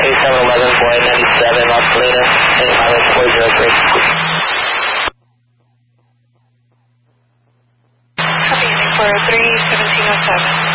8711, Boy 97, Los Salinas, heading mileage 403. Copy, 403, 1707.